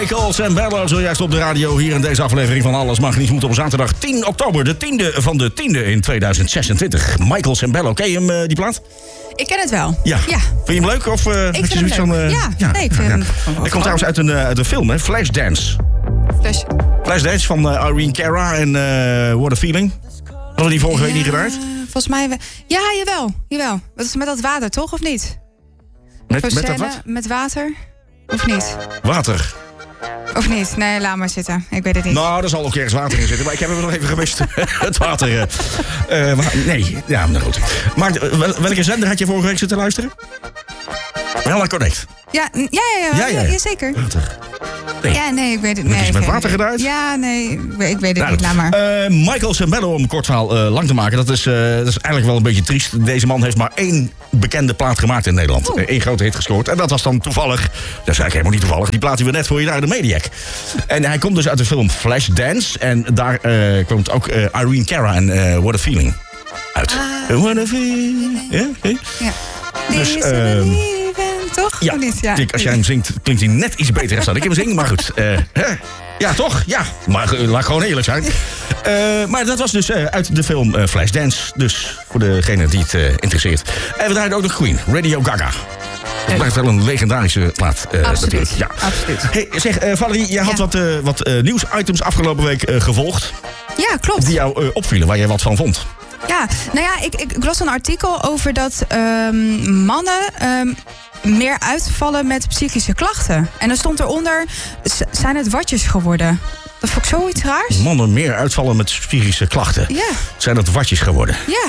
Michael Sembello zojuist op de radio hier in deze aflevering van Alles Mag Niet Moet op zaterdag 10 oktober. De 10e van de 10e in 2026. Michael Sembello, ken je hem, die plaat? Ik ken het wel. Ja. Vind je hem leuk? Of ik vind hem leuk. Nee, ik vind hem... Hij komt trouwens uit een film, hè? Flashdance. Flashdance van Irene Cara en What a Feeling. Hadden we die vorige week niet gedraaid? Volgens mij... Ja, jawel. Dat is met dat water, toch? Of niet? Met dat wat? Met water? Of niet? Water. Of niet? Nee, laat maar zitten. Ik weet het niet. Nou, er zal ook ergens water in zitten. Maar ik heb hem nog even gemist. Het water. Nee, ja, nou goed. Maar welke zender had je vorige week zitten luisteren? Wel Connect. Ja, zeker. Water. Nee. Ja, nee, ik weet het niet. Heb je met water gedraaid? Ja, nee, ik weet het niet. Laat maar. Michael Sembello, om een kort verhaal lang te maken. Dat is eigenlijk wel een beetje triest. Deze man heeft maar 1 bekende plaat gemaakt in Nederland. 1 grote hit gescoord. En dat was dan toevallig, dat is eigenlijk helemaal niet toevallig, die plaat die we net voor je daar, de Maniac. En hij komt dus uit de film Flashdance. En daar komt ook Irene Cara en What a Feeling uit. What a Feeling. Ja. Dus, toch? Ja, als jij hem zingt, klinkt hij net iets beter dan ik hem zing. Maar goed, ja toch? Ja, maar laat gewoon eerlijk zijn. Maar dat was dus uit de film Flashdance. Dus voor degene die het interesseert. En we draaien ook nog Queen, Radio Gaga. Het blijft wel een legendarische plaat. Absoluut. Ja. Absoluut. Hey, zeg, Valerie, jij had wat nieuwsitems afgelopen week gevolgd. Ja, klopt. Die jou opvielen, waar jij wat van vond. Ja, nou ja, ik las een artikel over dat mannen meer uitvallen met psychische klachten. En er stond eronder, zijn het watjes geworden? Dat vond ik zoiets raars. Mannen meer uitvallen met psychische klachten. Ja. Zijn dat watjes geworden? Ja.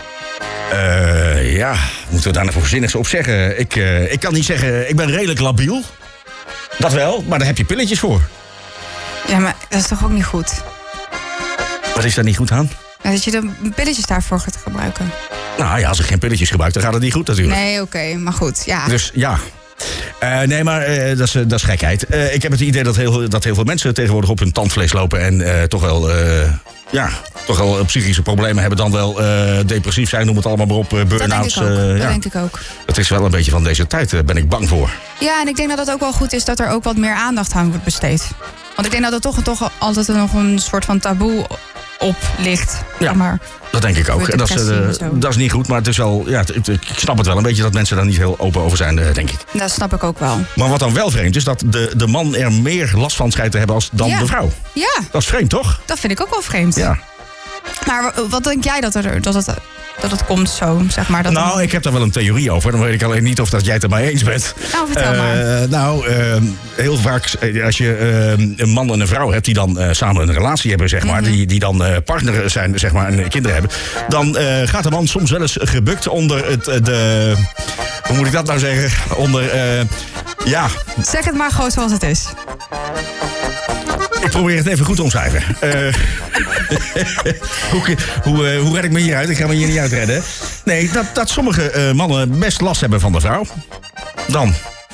Ja, moeten we daar nog voor zinnigs op zeggen? Ik kan niet zeggen, ik ben redelijk labiel. Dat wel, maar daar heb je pilletjes voor. Ja, maar dat is toch ook niet goed? Wat is daar niet goed aan? Dat je de pilletjes daarvoor gaat gebruiken. Nou ja, als ik geen pilletjes gebruik, dan gaat het niet goed natuurlijk. Nee, oké, maar goed, ja. Dus ja. Nee, maar dat is gekheid. Ik heb het idee dat heel veel mensen tegenwoordig op hun tandvlees lopen en toch wel psychische problemen hebben, dan wel depressief zijn, noem het allemaal maar op, burn-outs. Dat denk ik ook. Het is wel een beetje van deze tijd, ben ik bang voor. Ja, en ik denk dat het ook wel goed is dat er ook wat meer aandacht aan wordt besteed. Want ik denk dat er toch altijd nog een soort van taboe op ligt. Ja, maar dat denk ik ook. En dat is niet goed, maar het is wel, ja, ik snap het wel een beetje dat mensen daar niet heel open over zijn, denk ik. Dat snap ik ook wel. Maar wat dan wel vreemd is, dat de man er meer last van schijnt te hebben dan de vrouw. Ja. Dat is vreemd, toch? Dat vind ik ook wel vreemd. Ja. Maar wat denk jij dat het komt zo, zeg maar? Ik heb daar wel een theorie over. Dan weet ik alleen niet of dat jij het er mee eens bent. Nou, vertel maar. Heel vaak als je een man en een vrouw hebt die dan samen een relatie hebben, zeg maar, die dan partner zijn, zeg maar, en kinderen hebben, dan gaat de man soms wel eens gebukt onder hoe moet ik dat nou zeggen? Ja. Zeg het maar gewoon zoals het is. Ik probeer het even goed te omschrijven. Hoe red ik me hieruit? Ik ga me hier niet uitredden. Nee, dat sommige mannen best last hebben van de vrouw. Dan.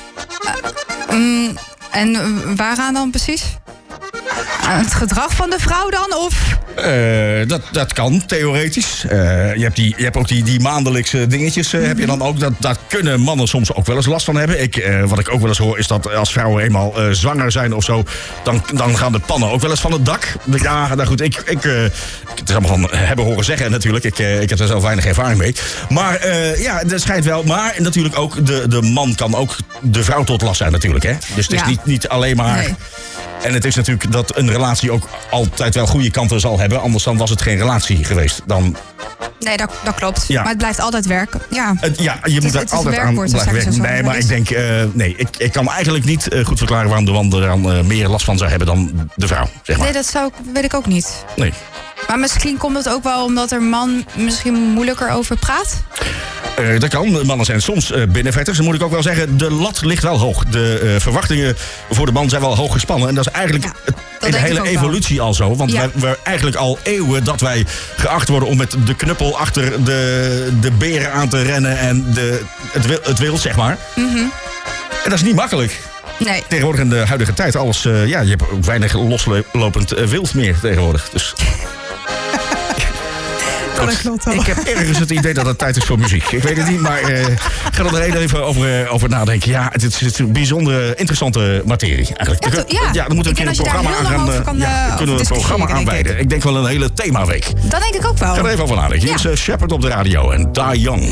En waaraan dan precies? Aan het gedrag van de vrouw dan, of? Dat kan, theoretisch. Je hebt ook die maandelijkse dingetjes. Heb je dan ook. Daar kunnen mannen soms ook wel eens last van hebben. Wat ik ook wel eens hoor, is dat als vrouwen eenmaal zwanger zijn of zo, dan gaan de pannen ook wel eens van het dak. Ja, nou goed, het is allemaal van hebben horen zeggen natuurlijk. Ik heb er zelf weinig ervaring mee. Maar dat schijnt wel. Maar natuurlijk ook, de man kan ook de vrouw tot last zijn natuurlijk. Hè? Dus het is niet alleen maar. Nee. En het is natuurlijk dat een relatie ook altijd wel goede kanten zal hebben. Anders dan was het geen relatie geweest. Nee, dat klopt. Ja. Maar het blijft altijd werken. Ja, je moet daar altijd aan blijven werken. Nee, maar ik denk, ik kan eigenlijk niet goed verklaren waarom de man er dan meer last van zou hebben dan de vrouw. Zeg maar. Nee, weet ik ook niet. Nee. Maar misschien komt het ook wel omdat er man misschien moeilijker over praat? Dat kan. Mannen zijn soms binnenvetters. Dan moet ik ook wel zeggen, de lat ligt wel hoog. De verwachtingen voor de man zijn wel hoog gespannen. En dat is eigenlijk in de hele evolutie al zo. Want we eigenlijk al eeuwen dat wij geacht worden om met de knuppel achter de beren aan te rennen. En het wild, zeg maar. Mm-hmm. En dat is niet makkelijk. Nee. Tegenwoordig in de huidige tijd alles. Je hebt ook weinig loslopend wild meer tegenwoordig. Dus. Ik heb ergens het idee dat het tijd is voor muziek. Ik weet het niet, maar ik ga er heel even over nadenken. Ja, het is een bijzondere, interessante materie eigenlijk. Dan moeten we een programma kunnen we het programma aanwijden. Ik denk wel een hele themaweek. Dat denk ik ook wel. Ga er even over nadenken. Hier is Shepherd op de radio en Die Young.